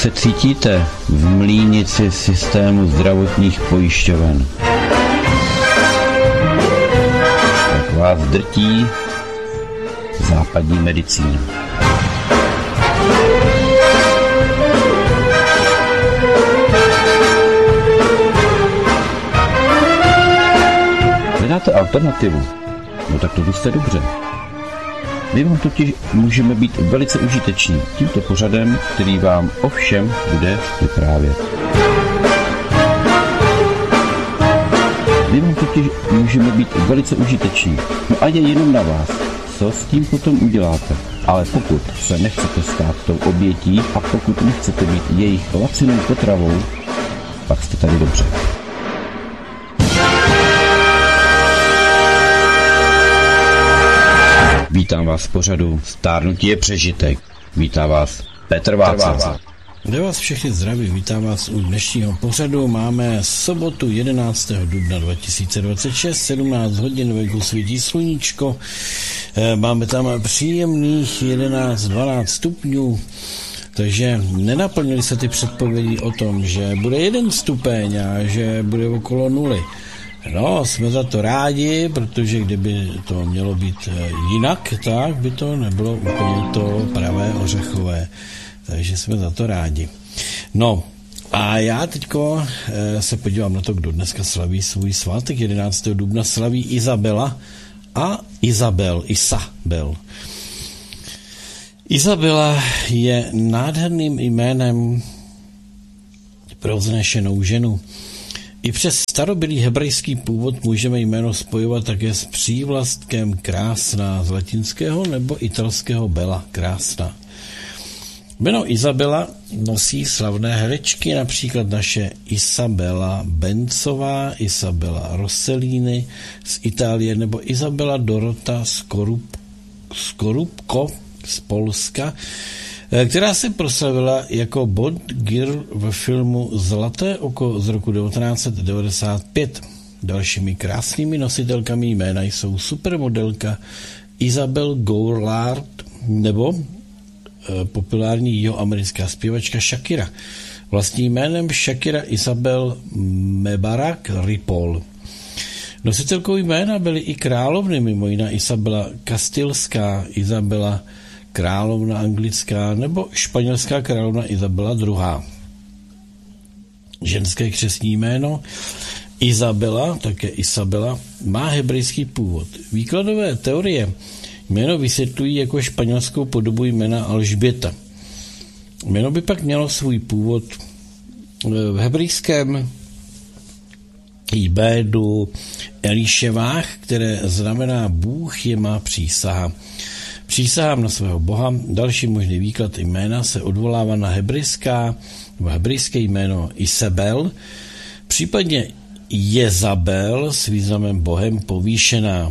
se cítíte v mlýnici systému zdravotních pojišťoven? Tak vás drtí západní medicína. Hledáte alternativu? No tak to jste dobře. My vám totiž můžeme být velice užiteční tímto pořadem, který vám o všem bude vyprávět. My vám totiž můžeme být velice užiteční. No a je jenom na vás, co s tím potom uděláte. Ale pokud se nechcete stát tou obětí a pokud nechcete být jejich lacinou potravou, pak jste tady dobře. Vítám vás v pořadu Stárnutí je přežitek. Vítá vás Petr Václav. Kde vás všechny zdraví, vítám vás u dnešního pořadu. Máme sobotu 11. dubna 2026, 17 hodin, venku svítí sluníčko. Máme tam příjemných 11-12 stupňů, takže nenaplnily se ty předpovědi o tom, že bude 1 stupeň a že bude okolo 0. No, jsme za to rádi, protože kdyby to mělo být jinak, tak by to nebylo úplně to pravé ořechové. Takže jsme za to rádi. No, a já teďko se podívám na to, kdo dneska slaví svůj svátek. 11. dubna slaví Izabela a Isabel. Izabela je nádherným jménem pro vznešenou ženu. I přes starobylý hebrejský původ můžeme jméno spojovat také s přívlastkem krásná z latinského nebo italského bella, krásná. Jméno Izabela nosí slavné herečky, například naše Isabela Bencová, Isabela Rossellini z Itálie nebo Isabela Dorota Skorupko z Polska, která se proslavila jako Bond Girl ve filmu Zlaté oko z roku 1995. Dalšími krásnými nositelkami jména jsou supermodelka Isabel Goulart nebo populární jihoamerická zpěvačka Shakira. Vlastním jménem Shakira Isabel Mebarak Ripoll. Nositelkou jména byly i královny, mimo jiná Isabela Kastilská, Isabela královna anglická nebo španělská královna Isabela II. Ženské křestní jméno Izabela, také Isabela, má hebrejský původ. Výkladové teorie jméno vysvětlují jako španělskou podobu jména Alžběta. Jméno by pak mělo svůj původ v hebrejském jménu Eliševách, které znamená Bůh je má přísaha. Přísahám na svého boha. Další možný výklad jména se odvolává na hebrejské jméno Isabel, případně Jezabel s významem bohem povýšená.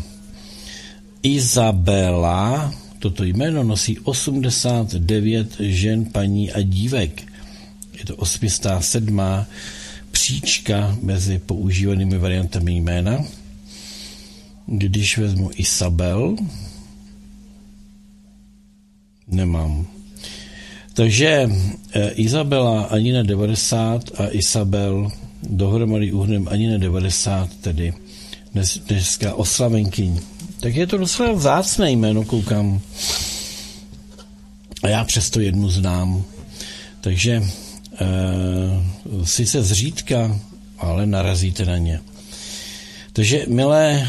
Izabela, toto jméno nosí 89 žen, paní a dívek. Je to 87. příčka mezi používanými variantami jména. Když vezmu Isabel, nemám. Takže Izabela ani na 90 a Isabel dohromady úhnem ani na 90, tedy dneska oslavenkyň. Tak je to docela vzácné jméno, koukám. A já přesto jednu znám. Takže sice zřídka, ale narazíte na ně. Takže milé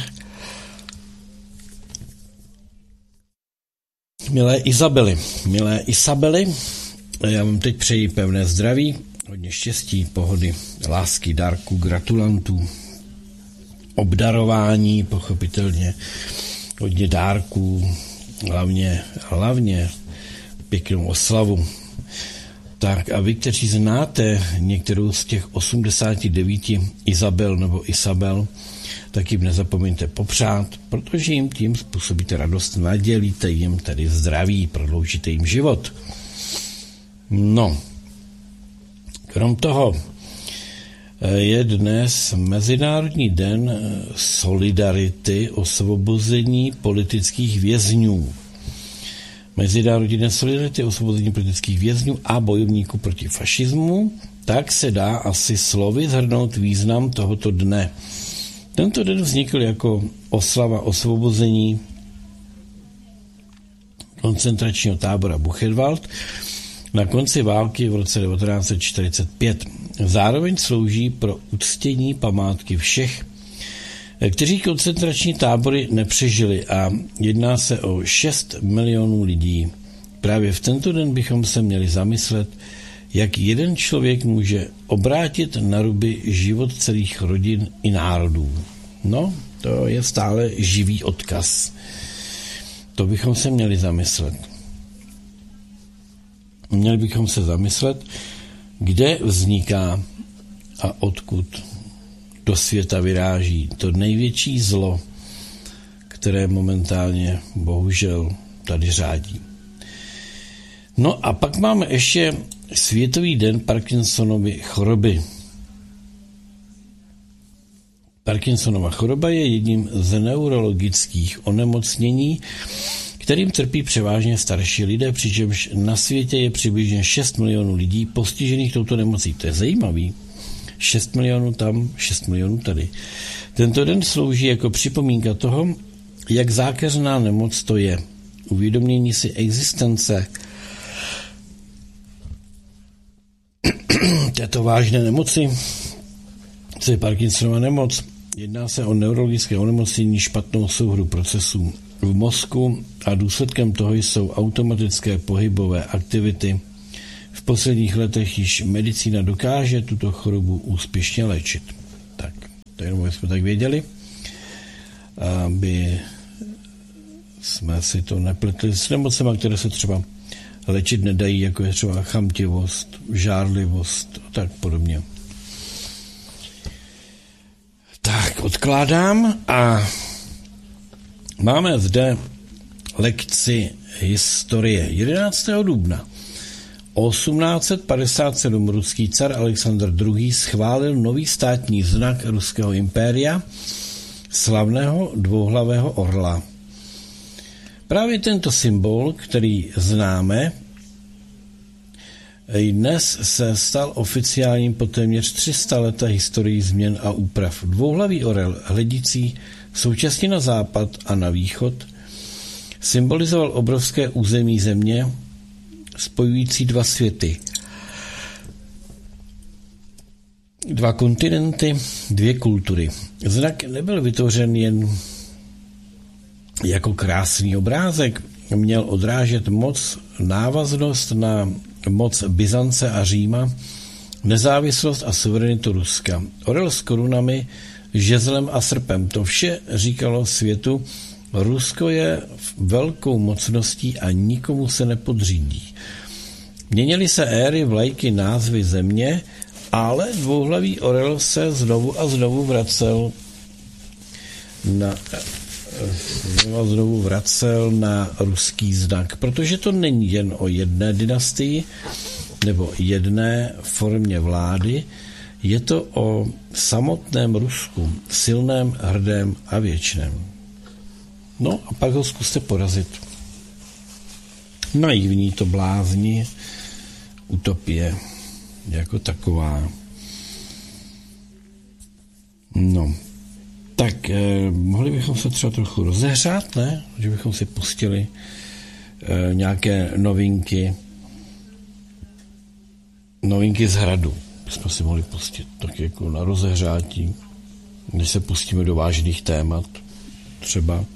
milé Isabely, já vám teď přeji pevné zdraví, hodně štěstí, pohody, lásky, dárků, gratulantů, obdarování, pochopitelně, hodně dárků, hlavně pěknou oslavu. Tak a vy, kteří znáte některou z těch 89 Izabel nebo Isabel, tak jim nezapomeňte popřát, protože jim tím způsobíte radost, nadělíte jim tedy zdraví, prodloužíte jim život. No, krom toho je dnes Mezinárodní den solidarity osvobození politických vězňů. mezinárodní solidarity, osvobození politických vězňů a bojovníků proti fašismu, tak se dá asi slovy shrnout význam tohoto dne. Tento den vznikl jako oslava osvobození koncentračního tábora Buchenwald na konci války v roce 1945. Zároveň slouží pro uctění památky všech, kteří koncentrační tábory nepřežili, a jedná se o 6 milionů lidí. Právě v tento den bychom se měli zamyslet, jak jeden člověk může obrátit na ruby život celých rodin i národů. No, to je stále živý odkaz. To bychom se měli zamyslet. Měli bychom se zamyslet, kde vzniká a odkud do světa vyráží to největší zlo, které momentálně bohužel tady řádí. No a pak máme ještě Světový den Parkinsonovy choroby. Parkinsonova choroba je jedním z neurologických onemocnění, kterým trpí převážně starší lidé, přičemž na světě je přibližně 6 milionů lidí postižených touto nemocí. To je zajímavý. 6 milionů tam, 6 milionů tady. Tento den slouží jako připomínka toho, jak zákeřná nemoc to je. Uvědomění si existence této vážné nemoci, co je Parkinsonova nemoc. Jedná se o neurologické onemocnění, špatnou souhru procesů v mozku a důsledkem toho jsou automatické pohybové aktivity. V posledních letech již medicína dokáže tuto chorobu úspěšně léčit. Tak, to jenom jsme tak věděli, aby jsme si to nepletli s nemocema, které se třeba léčit nedají, jako je třeba chamtivost, žárlivost a tak podobně. Tak, odkládám a máme zde lekci historie. 11. dubna 1857 ruský car Alexandr II. Schválil nový státní znak ruského impéria, slavného dvouhlavého orla. Právě tento symbol, který známe, dnes se stal oficiálním po téměř 300 leté historii změn a úprav. Dvouhlavý orel, hledící současně na západ a na východ, symbolizoval obrovské území země, spojující dva světy. Dva kontinenty, dvě kultury. Znak nebyl vytvořen jen jako krásný obrázek, měl odrážet moc, návaznost na moc Byzance a Říma, nezávislost a suverenitu Ruska. Orel s korunami, žezlem a srpem. To vše říkalo světu, Rusko je velkou mocností a nikomu se nepodřídí. Měnily se éry, vlajky, názvy země, ale dvouhlavý orel se znovu a znovu vracel na ruský znak, protože to není jen o jedné dynastii nebo jedné formě vlády, je to o samotném Rusku, silném, hrdém a věčném. No a pak ho zkuste porazit. Naivní to blázni, utopie jako taková. No, tak mohli bychom se třeba trochu rozehřát, ne? Že bychom si pustili nějaké novinky z hradu. Bychom si mohli pustit tak jako na rozehřátí, než se pustíme do vážných témat. Třeba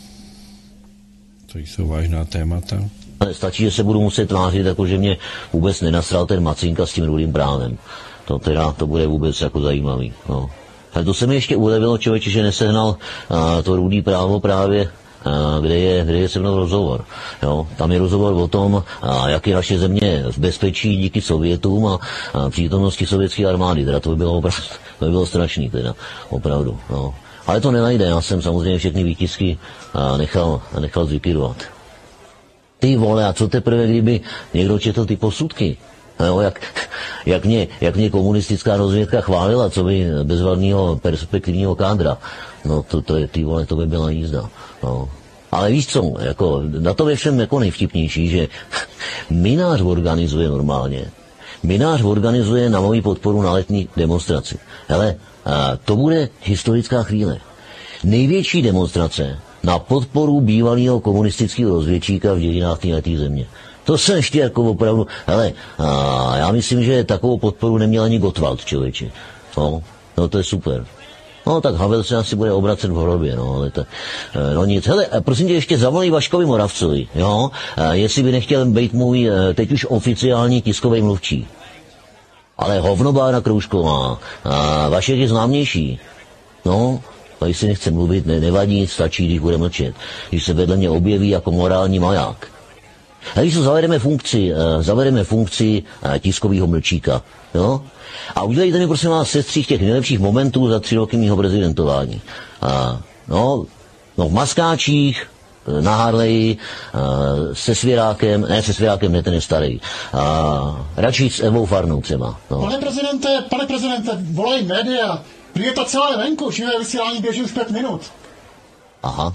to jsou vážná témata. Stačí, že se budu muset tvářit, jako že mě vůbec nenasral ten Macinka s tím rudým právem. To bude vůbec jako zajímavý. No. A to se mi ještě ulevilo, člověče, že nesehnal to rudý právo právě, kde je se mnou rozhovor. Jo? Tam je rozhovor o tom, jak je naše země v bezpečí díky Sovětům a přítomnosti sovětské armády. Teda to by bylo strašný, teda, opravdu. No. Ale to nenajde, já jsem samozřejmě všechny výtisky nechal zlikvidovat. Ty vole, a co teprve, kdyby někdo četl ty posudky? No, jak mě komunistická rozvědka chválila, co by bezvadného perspektivního kádra. No ty vole, to by byla jízda. No. Ale víš co, jako, na to je všem jako nejvtipnější, že Mynář organizuje normálně. Mynář organizuje na moji podporu na letní demonstraci. Hele, to bude historická chvíle. Největší demonstrace na podporu bývalého komunistického rozvědčíka v dějinách této země. To jsem ještě jako opravdu, hele, já myslím, že takovou podporu neměl ani Gottwald, člověče. No to je super. No tak Havel se asi bude obracet v hrobě, no, ale to, no nic. Hele, prosím tě, ještě zavolej Vaškovi Moravcovi, jo, jestli by nechtěl být můj teď už oficiální tiskový mluvčí. Ale hovno Bára Kroužková, Vašek je známější. No, a když si nechce mluvit, nevadí, stačí, když bude mlčet. Když se vedle mě objeví jako morální maják. A když to zavedeme funkci tiskového mlčíka, jo? A udělejte mi, prosím vás, sestřih těch nejlepších momentů za 3 roky mýho prezidentování. No, v maskáčích, na Harleji, se Svěrákem, ne, ten je starý. Radši s Evou Farnou třeba. No. Pane prezidente, volej média. Je to celé venku, živé vysílání běží už 5 minut. Aha.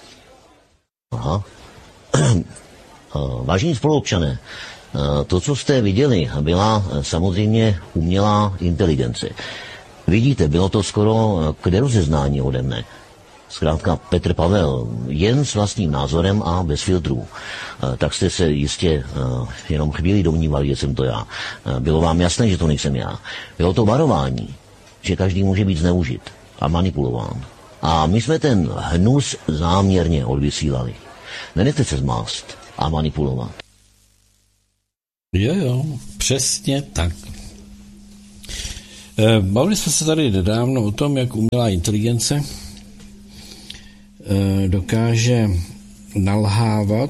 Vážení spoluobčané, to, co jste viděli, byla samozřejmě umělá inteligence. Vidíte, bylo to skoro k nerozeznání ode mne. Zkrátka Petr Pavel, jen s vlastním názorem a bez filtrů. Tak jste se jistě jenom chvíli domnívali, že jsem to já. Bylo vám jasné, že to nejsem já. Bylo to varování, že každý může být zneužit a manipulován. A my jsme ten hnus záměrně odvysílali. Nenechte se zmást a manipulovat. Jo, přesně tak. Bavili jsme se tady nedávno o tom, jak umělá inteligence dokáže nalhávat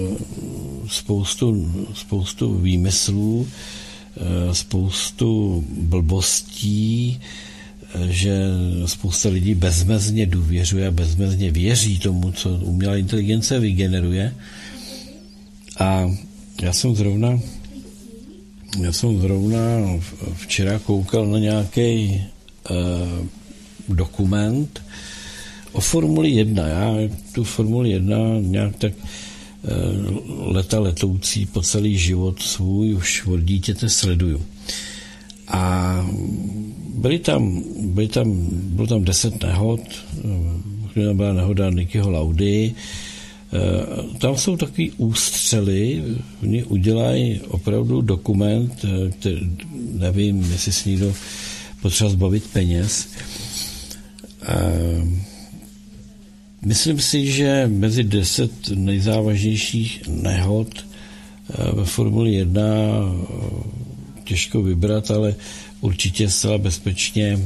spoustu výmyslů, spoustu blbostí, že spousta lidí bezmezně důvěřuje a bezmezně věří tomu, co umělá inteligence vygeneruje. A já jsem zrovna včera koukal na nějaký dokument o Formuli 1. Já tu Formuli 1 nějak tak letoucí po celý život svůj už od dítěte sleduju. A bylo tam 10 nehod, tam byla nehoda Nikyho Laudy. Tam jsou takový ústřely, oni udělají opravdu dokument, nevím, jestli si někdo potřeba zbavit peněz. Myslím si, že mezi 10 nejzávažnějších nehod ve Formuli 1 těžko vybrat, ale určitě zcela bezpečně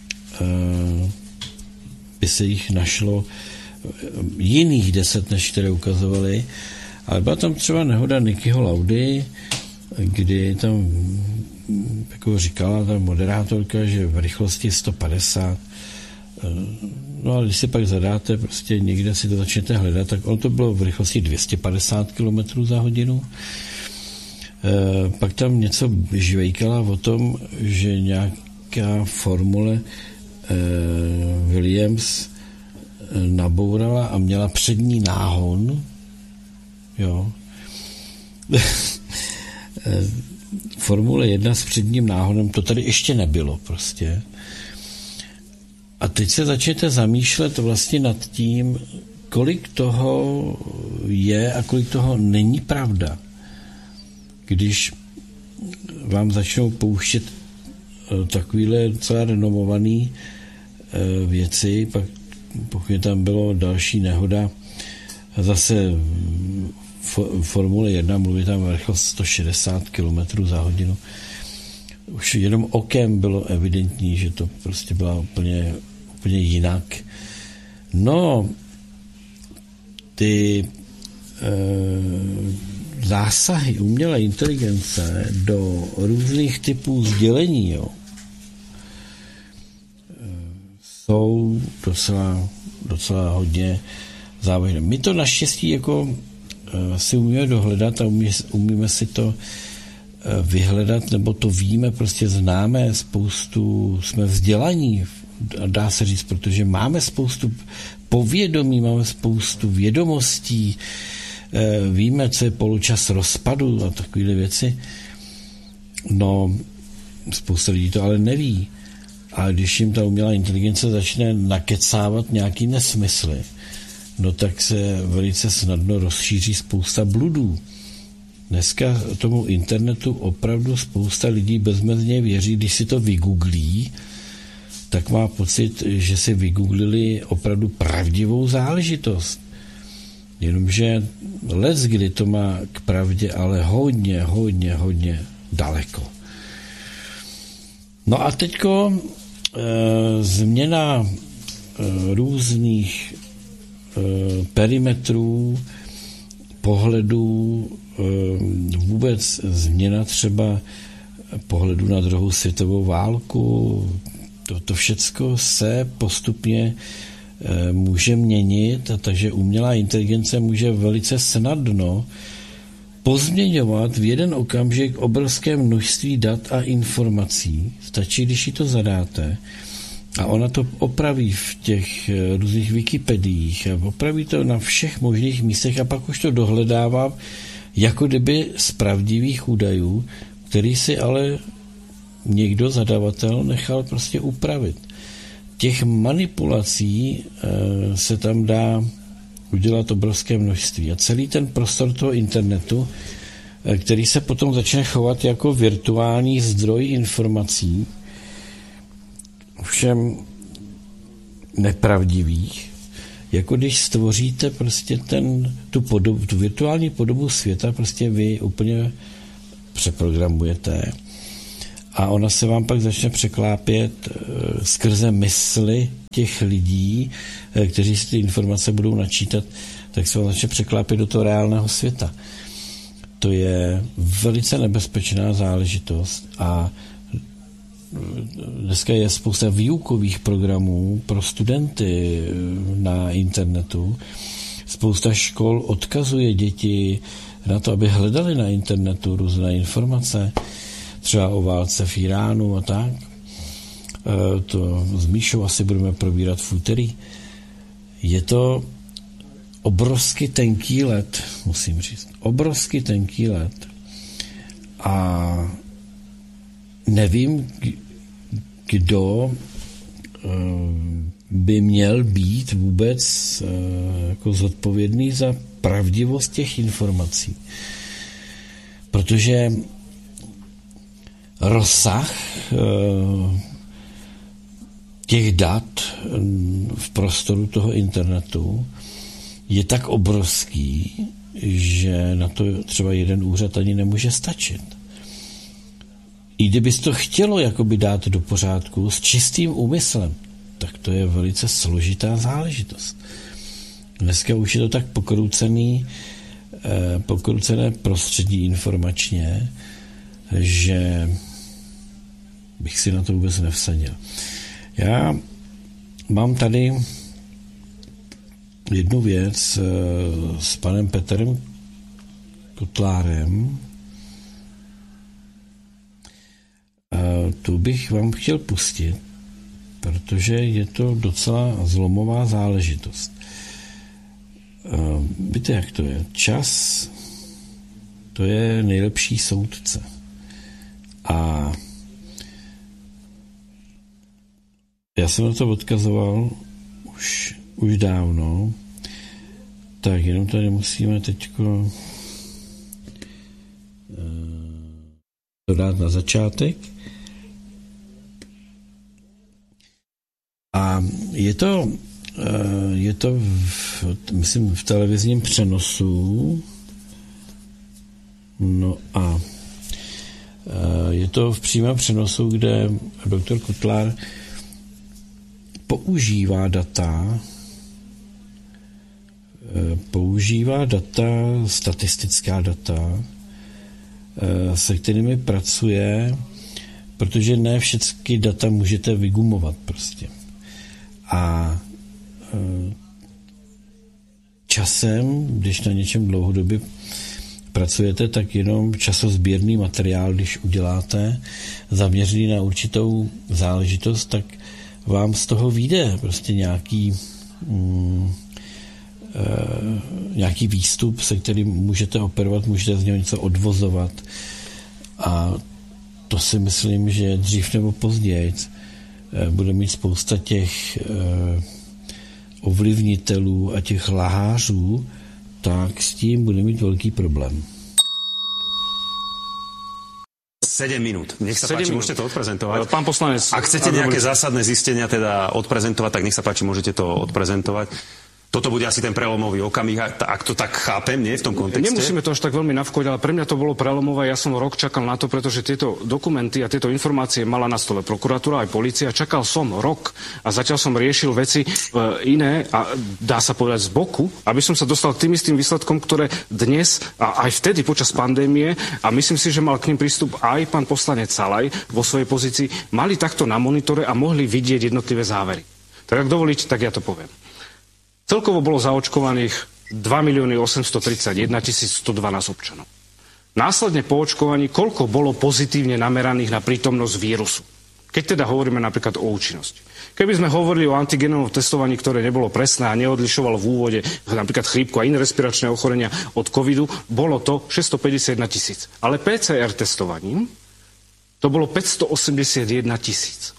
by se jich našlo jiných 10, než které ukazovali. Ale byla tam třeba nehoda Nikyho Laudy, kdy tam jako říkala ta moderátorka, že v rychlosti 150. No ale když si pak zadáte, prostě někde si to začnete hledat, tak on to bylo v rychlosti 250 km za hodinu. Pak tam něco žvejkala o tom, že nějaká formule Williams nabourala a měla přední náhon. Jo. Formule 1 s předním náhonem, to tady ještě nebylo prostě. A teď se začnete zamýšlet vlastně nad tím, kolik toho je a kolik toho není pravda. Když vám začnou pouštět takovýhle docela renomovaný věci, pak pokud tam bylo další nehoda, zase Formule 1 mluví tam rychlost 160 km za hodinu. Už jenom okem bylo evidentní, že to prostě byla úplně jinak. No, ty zásahy umělé inteligence do různých typů sdělení, jo, jsou docela hodně závažné. My to naštěstí jako si umíme dohledat a umíme si to vyhledat, nebo to víme, prostě známe spoustu, jsme vzdělaní, dá se říct, protože máme spoustu povědomí, máme spoustu vědomostí, víme, co je poločas rozpadu a takovéhle věci. No, spousta lidí to ale neví. A když jim ta umělá inteligence začne nakecávat nějaký nesmysly, no tak se velice snadno rozšíří spousta bludů. Dneska tomu internetu opravdu spousta lidí bezmezně věří, když si to vygooglí, tak má pocit, že si vygooglili opravdu pravdivou záležitost. Jenomže leckdy to má k pravdě, ale hodně daleko. No a teďko změna různých perimetrů, pohledů, vůbec změna třeba pohledu na druhou světovou válku, to všecko se postupně může měnit, a takže umělá inteligence může velice snadno pozměňovat v jeden okamžik obrovské množství dat a informací. Stačí, když ji to zadáte a ona to opraví v těch různých Wikipediích a opraví to na všech možných místech a pak už to dohledává jako kdyby z pravdivých údajů, který si ale někdo, zadavatel, nechal prostě upravit. Těch manipulací se tam dá udělat obrovské množství. A celý ten prostor toho internetu, který se potom začne chovat jako virtuální zdroj informací, ovšem nepravdivých, jako když stvoříte prostě tu virtuální podobu světa, prostě vy úplně přeprogramujete a ona se vám pak začne překlápět skrze mysli těch lidí, kteří si ty informace budou načítat, tak se vám začne překlápět do toho reálného světa. To je velice nebezpečná záležitost a dneska je spousta výukových programů pro studenty na internetu. Spousta škol odkazuje děti na to, aby hledali na internetu různé informace, třeba o válce v Iránu a tak. To s Míšou asi budeme probírat v úterý. Je to obrovsky tenký led, musím říct. Obrovsky tenký led. A nevím, kdo by měl být vůbec jako zodpovědný za pravdivost těch informací. Protože rozsah těch dat v prostoru toho internetu je tak obrovský, že na to třeba jeden úřad ani nemůže stačit. I kdybys to chtělo jakoby dát do pořádku s čistým úmyslem, tak to je velice složitá záležitost. Dneska už je to tak pokroucené prostředí informačně, že bych si na to vůbec nevsadil. Já mám tady jednu věc s panem Petrem Kotlárem. Tu bych vám chtěl pustit, protože je to docela zlomová záležitost. Víte, jak to je? Čas, to je nejlepší soudce. A já jsem na to odkazoval už dávno, tak jenom tady musíme teďko to dát na začátek. A je to myslím v televizním přenosu. No a je to v přímém přenosu, kde doktor Kotlár používá data, statistická data, se kterými pracuje, protože ne všechny data můžete vygumovat prostě. A časem, když na něčem dlouhodobě pracujete, tak jenom časozběrný materiál, když uděláte zaměřený na určitou záležitost, tak vám z toho vyjde prostě nějaký nějaký výstup, se kterým můžete operovat, můžete z něho něco odvozovat. A to si myslím, že dřív nebo později bude mít spousta těch ovlivnitelů a těch lhářů, tak s tím bude mít velký problém. 7 minút. Nech sa páči, môžete to odprezentovať. Pán poslanec... Ak chcete nejaké zásadné zistenia teda odprezentovať, tak nech sa páči, môžete to odprezentovať. Toto bude asi ten prelomový okamih, ak to tak chápem, nie v tom kontexte? Nemusíme to až tak veľmi navkojť, ale pre mňa to bolo prelomové. Ja som rok čakal na to, pretože tieto dokumenty a tieto informácie mala na stole prokuratúra aj polícia. Čakal som rok a zatiaľ som riešil veci iné a dá sa povedať z boku, aby som sa dostal k tým istým výsledkom, ktoré dnes a aj vtedy počas pandémie, a myslím si, že mal k ním prístup aj pán poslanec Salaj vo svojej pozícii, mali takto na monitore a mohli vidieť jednotlivé závery. Tak ak dovolíte, tak ja to poviem. Celkovo bolo zaočkovaných 2 831 112 občanov. Následne po očkovaní, koľko bolo pozitívne nameraných na prítomnosť vírusu? Keď teda hovoríme napríklad o účinnosti. Keby sme hovorili o antigenovom testovaní, ktoré nebolo presné a neodlišovalo v úvode napríklad chrípku a iné respiračné ochorenia od covidu, bolo to 651 000. Ale PCR testovaním to bolo 581 884.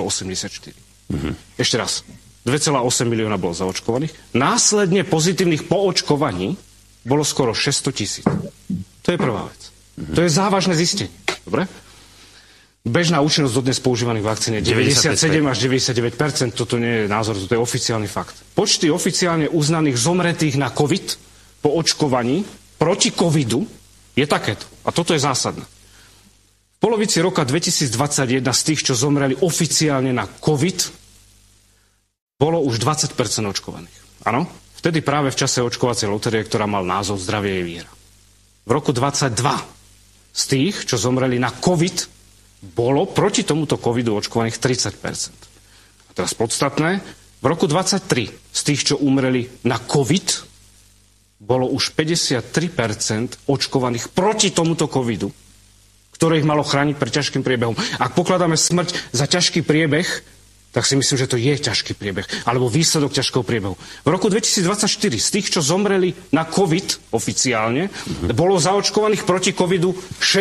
Ešte raz. 2,8 milióna bolo zaočkovaných. Následne pozitívnych po očkovaní bolo skoro 600 000. To je prvá vec. To je závažné zistenie. Dobre? Bežná účinnosť dodnes používaných vakcín je 97 až 99%. Toto nie je názor, toto je oficiálny fakt. Počty oficiálne uznaných zomretých na COVID po očkovaní proti covidu je takéto. A toto je zásadné. V polovici roka 2021 z tých, čo zomreli oficiálne na COVID, bolo už 20% očkovaných. Áno? Vtedy práve v čase očkovacej lotérie, ktorá mal názov Zdravie je viera. V roku 22 z tých, čo zomreli na COVID, bolo proti tomuto covidu očkovaných 30%. A teraz podstatné, v roku 23 z tých, čo umreli na COVID, bolo už 53% očkovaných proti tomuto covidu, ktoré ich malo chrániť pred ťažkým priebehom. Ak pokladáme smrť za ťažký priebeh, tak si myslím, že to je ťažký priebeh, alebo výsledok ťažkého priebehu. V roku 2024 z tých, čo zomreli na COVID oficiálne, bolo zaočkovaných proti covidu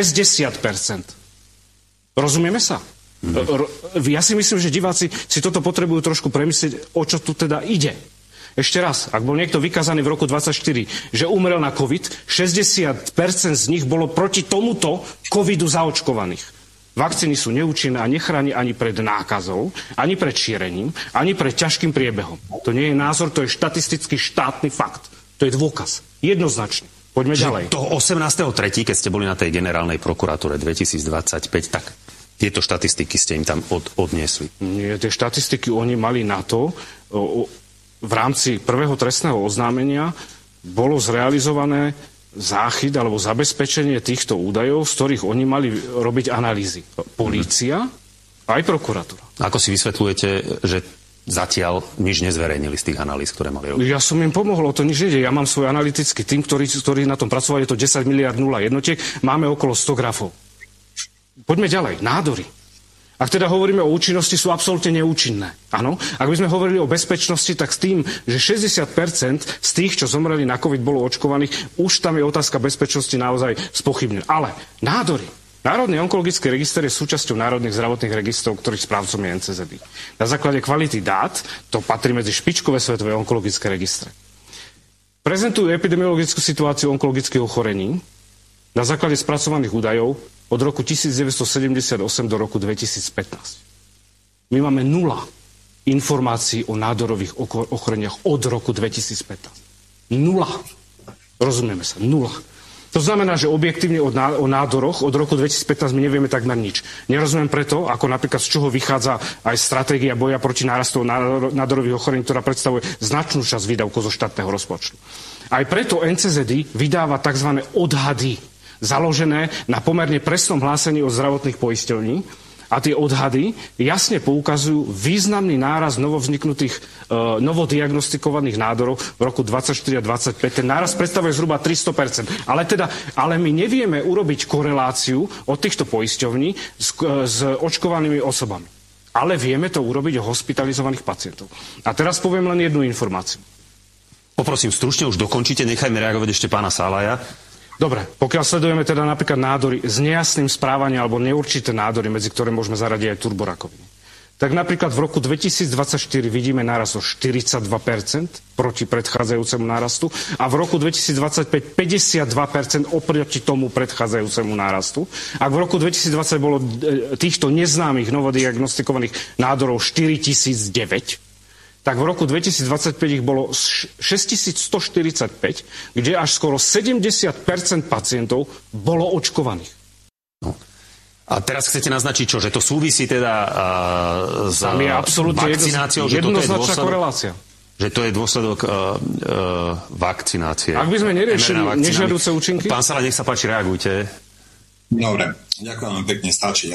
60%. Rozumieme sa? Ja si myslím, že diváci si toto potrebujú trošku premyslieť, o čo tu teda ide. Ešte raz, ak bol niekto vykázaný v roku 2024, že umrel na COVID, 60% z nich bolo proti tomuto covidu zaočkovaných. Vakcíny sú neúčinné a nechráni ani pred nákazou, ani pred šírením, ani pred ťažkým priebehom. To nie je názor, to je štatistický štátny fakt. To je dôkaz. Jednoznačne. Poďme ďalej. Toho 18.3., keď ste boli na tej generálnej prokuratúre 2025, tak tieto štatistiky ste im tam odniesli. Nie, tie štatistiky oni mali na to, v rámci prvého trestného oznámenia bolo zrealizované záchyt alebo zabezpečenie týchto údajov, z ktorých oni mali robiť analýzy. Polícia a aj prokuratúra. Ako si vysvetľujete, že zatiaľ nič nezverejnili z tých analýz, ktoré mali robiť? Ja som im pomohol, o to nič nejde. Ja mám svoj analytický tým, ktorý na tom pracoval, je to 10 miliard 0 jednotiek, máme okolo 100 grafov. Poďme ďalej. Nádory. Ak teda hovoríme o účinnosti, sú absolútne neúčinné. Áno? Ak by sme hovorili o bezpečnosti, tak s tým, že 60% z tých, čo zomreli na COVID, bolo očkovaných, už tam je otázka bezpečnosti naozaj spochybnená. Ale nádory. Národný onkologický register je súčasťou národných zdravotných registrov, ktorých správcom je NCZD. Na základe kvality dát to patrí medzi špičkové svetové onkologické registre. Prezentujú epidemiologickú situáciu onkologických ochorení na základe spracovaných údajov od roku 1978 do roku 2015. My máme 0 informácií o nádorových ochoreniach od roku 2015. 0. Rozumieme sa, 0. To znamená, že objektívne o nádoroch od roku 2015 my nevieme takmer nič. Nerozumiem preto, ako napríklad z čoho vychádza aj stratégia boja proti nárastu nádorových ochorení, ktorá predstavuje značnú časť výdavkov zo štátneho rozpočtu. Aj preto NCZD vydáva tzv. Odhady, založené na pomerne presnom hlásení od zdravotných poisťovní. A tie odhady jasne poukazujú významný náraz novovzniknutých, novodiagnostikovaných nádorov v roku 24 a 25. Ten náraz predstavuje zhruba 300%. Ale my nevieme urobiť koreláciu od týchto poisťovní s očkovanými osobami. Ale vieme to urobiť o hospitalizovaných pacientov. A teraz poviem len jednu informáciu. Poprosím, stručne už dokončite, nechajme reagovať ešte pána Salaja. Dobre, pokiaľ sledujeme teda napríklad nádory s nejasným správaním alebo neurčité nádory, medzi ktoré môžeme zaradiť aj turborakoviny, tak napríklad v roku 2024 vidíme nárast o 42% proti predchádzajúcemu nárastu a v roku 2025 52% oproti tomu predchádzajúcemu nárastu. Ak v roku 2020 bolo týchto neznámych novodiagnostikovaných nádorov 4009, tak v roku 2025 ich bolo 6145, kde až skoro 70% pacientov bolo očkovaných. No. A teraz chcete naznačiť čo? Že to súvisí teda s vakcináciou? Jednoznačná korelácia. Že to je dôsledok vakcinácie. Ak by sme neriešili nežiaduce účinky? Pán Sala, nech sa páči, reagujte. Dobre, ďakujem vám pekne, stačí.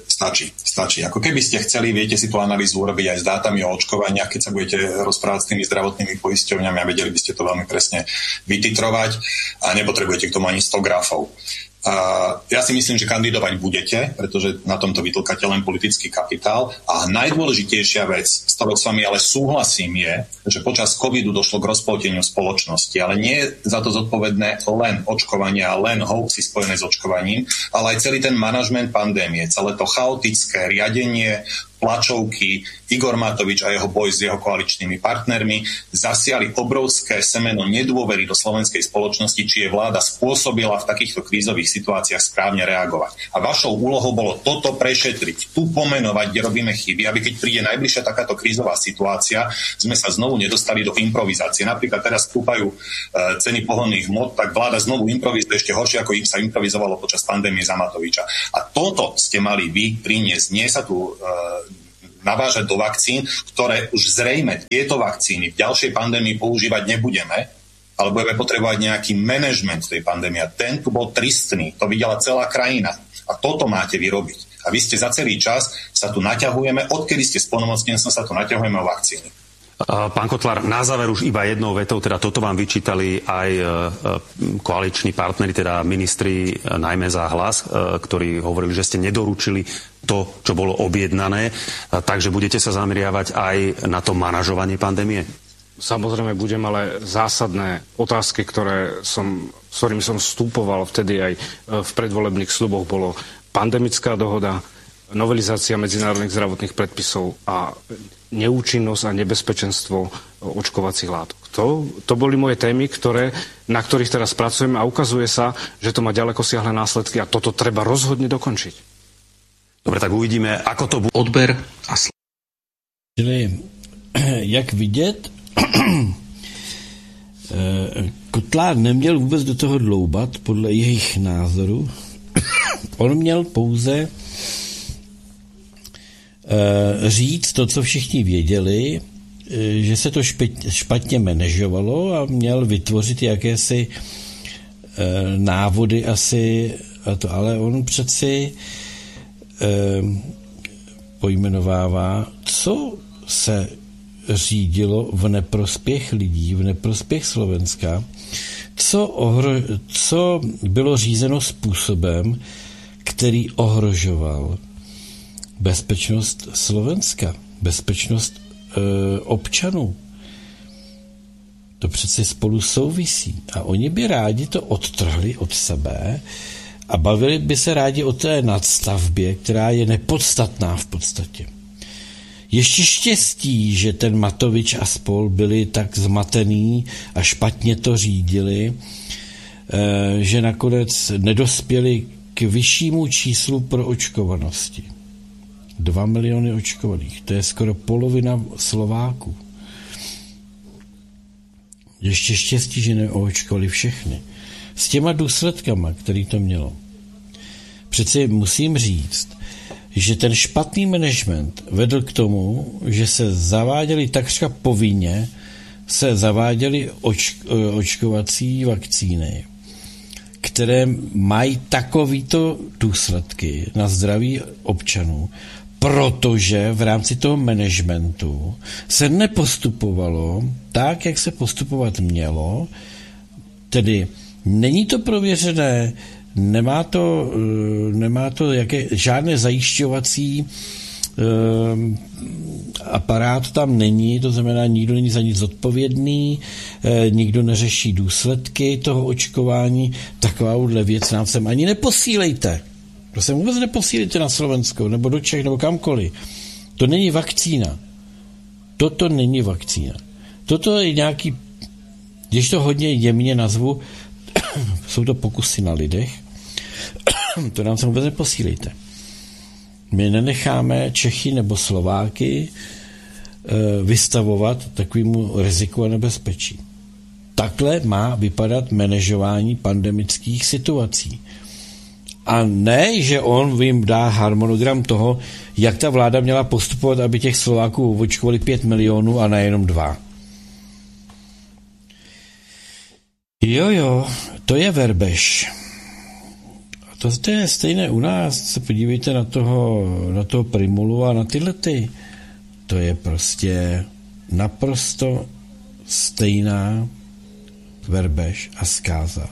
Ako keby ste chceli, viete si tú analýzu urobiť aj s dátami o očkovaniach, keď sa budete rozprávať s tými zdravotnými poisťovňami a vedeli by ste to veľmi presne vytitrovať a nepotrebujete k tomu ani 100 grafov. Ja si myslím, že kandidovať budete, pretože na tomto vytlkáte len politický kapitál. A najdôležitejšia vec, s ktorou s vami ale súhlasím, je, že počas covidu došlo k rozpolteniu spoločnosti. Ale nie je za to zodpovedné len očkovanie a len hoaxy spojené s očkovaním, ale aj celý ten manažment pandémie, celé to chaotické riadenie, tlačovky, Igor Matovič a jeho boj s jeho koaličnými partnermi zasiali obrovské semeno nedôvery do slovenskej spoločnosti, či je vláda spôsobila v takýchto krízových situáciách správne reagovať. A vašou úlohou bolo toto prešetriť, tu pomenovať, kde robíme chyby, aby keď príde najbližšia takáto krízová situácia, sme sa znovu nedostali do improvizácie. Napríklad teraz stúpajú ceny pohonných hmot, tak vláda znovu improvizuje ešte horšie, ako im sa improvizovalo počas pandémie za Matoviča. A toto ste mali vy priniesť. Nie sa tu navážať do vakcín, ktoré už zrejme tieto vakcíny v ďalšej pandémii používať nebudeme, ale budeme potrebovať nejaký manažment tej pandémie. A ten tu bol tristný, to videla celá krajina. A toto máte vyrobiť. A vy ste za celý čas sa tu naťahujeme, odkedy ste splnomocnenstvom sa tu naťahujeme o vakcíny. Pán Kotlár, na záver už iba jednou vetou, teda toto vám vyčítali aj koaliční partneri, teda ministri, najmä za Hlas, ktorí hovorili, že ste nedoručili to, čo bolo objednané, takže budete sa zameriavať aj na to manažovanie pandémie? Samozrejme budem, ale zásadné otázky, s ktorými som vstupoval vtedy aj v predvolebných sľuboch, bolo pandemická dohoda, novelizácia medzinárodných zdravotných predpisov a neúčinnosť a nebezpečenstvo očkovacích látok. To boli moje témy, na ktorých teraz pracujem a ukazuje sa, že to má ďalekosiahle následky a toto treba rozhodne dokončiť. Dobre, tak uvidíme, ako to bude. Odber a Čili, jak vidět, Kotlár neměl vůbec do toho dloubat podle jejich názoru. On měl pouze říct to, co všichni věděli, že se to špatně manažovalo a měl vytvořit jakési návody asi, ale on přeci pojmenovává, co se řídilo v neprospěch lidí, v neprospěch Slovenska, co bylo řízeno způsobem, který ohrožoval bezpečnost Slovenska, bezpečnost občanů. To přece spolu souvisí. A oni by rádi to odtrhli od sebe a bavili by se rádi o té nadstavbě, která je nepodstatná v podstatě. Ještě štěstí, že ten Matovič a spol byli tak zmatený a špatně to řídili, že nakonec nedospěli k vyššímu číslu pro očkovanosti. 2 miliony očkovaných. To je skoro polovina Slováků. Ještě štěstí, že neočkovali všechny. S těma důsledkama, který to mělo. Přeci musím říct, že ten špatný management vedl k tomu, že se zaváděly takřka povinně, se zaváděly očkovací vakcíny, které mají takovýto důsledky na zdraví občanů, protože v rámci toho managementu se nepostupovalo tak, jak se postupovat mělo, tedy není to prověřené, nemá to žádné zajišťovací aparát tam není, to znamená, nikdo není za nic zodpovědný, nikdo neřeší důsledky toho očkování, takováhle věc nám sem ani neposílejte. To sem vůbec neposílejte na Slovensko, nebo do Čech, nebo kamkoliv. To není vakcína. Toto není vakcína. Toto je nějaký, když to hodně jemně nazvu, jsou to pokusy na lidech, to nám sem vůbec neposílejte. My nenecháme Čechy nebo Slováky vystavovat takovému riziku a nebezpečí. Takhle má vypadat manažování pandemických situací. A ne, že on jim dá harmonogram toho, jak ta vláda měla postupovat, aby těch Slováků očkovali 5 milionů a nejenom 2. Jo, to je verbež. To je stejné u nás, se podívejte na toho Primulu a na tyhle. To je prostě naprosto stejná verbež a zkáza.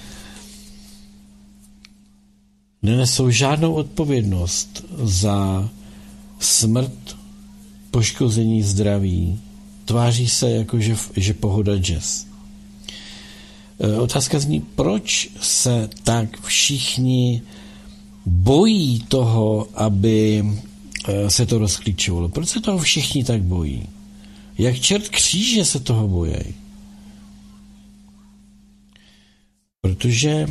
Nenesou žádnou odpovědnost za smrt, poškození zdraví. Tváří se jako, že pohoda jazz. Otázka zní, proč se tak všichni bojí toho, aby se to rozklíčovalo? Proč se toho všichni tak bojí? Jak čert kříže se toho bojí? Protože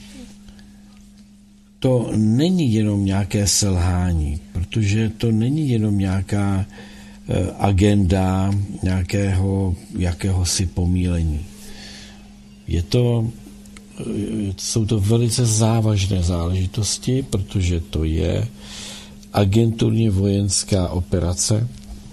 to není jenom nějaké selhání, protože to není jenom nějaká agenda jakéhosi pomílení. Jsou to velice závažné záležitosti, protože to je agenturně vojenská operace,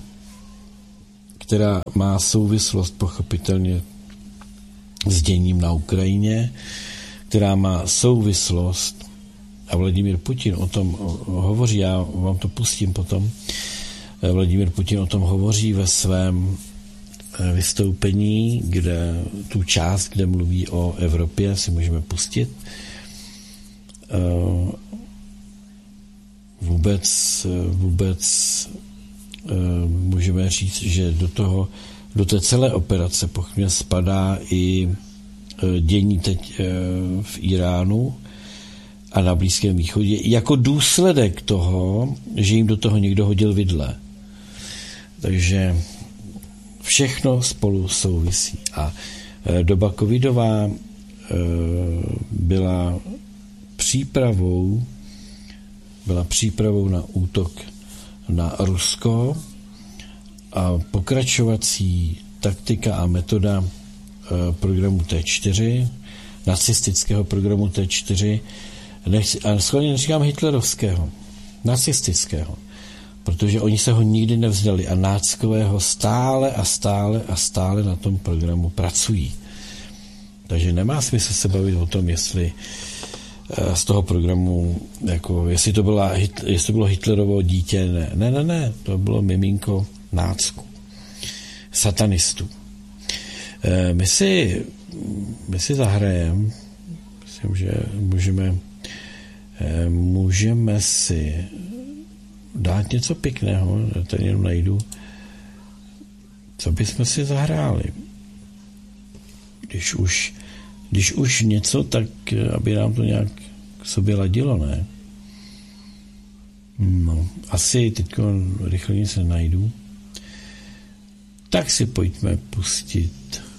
která má souvislost pochopitelně s děním na Ukrajině, která má souvislost, a Vladimír Putin o tom hovoří, já vám to pustím potom, Vladimír Putin o tom hovoří ve svém vystoupení, kde tu část, kde mluví o Evropě, si můžeme pustit. Vůbec můžeme říct, že do té celé operace pochopně spadá i dění teď v Iránu a na Blízkém východě jako důsledek toho, že jim do toho někdo hodil vidle. Takže všechno spolu souvisí. A doba covidová byla přípravou na útok na Rusko a pokračovací taktika a metoda programu T4, nacistického programu T4, a schválně neříkám hitlerovského, nacistického, protože oni se ho nikdy nevzdali a náckového stále na tom programu pracují. Takže nemá smysl se bavit o tom, jestli z toho programu, jako, jestli to bylo Hitlerovo dítě, ne, to bylo miminko nácku, satanistů. My si zahrajeme, myslím, že můžeme si dát něco pěkného, tady jenom najdu, co bychom si zahráli. Když už něco, tak aby nám to nějak k sobě ladilo, ne? No, asi teď rychle nic nenajdu. Tak si pojďme pustit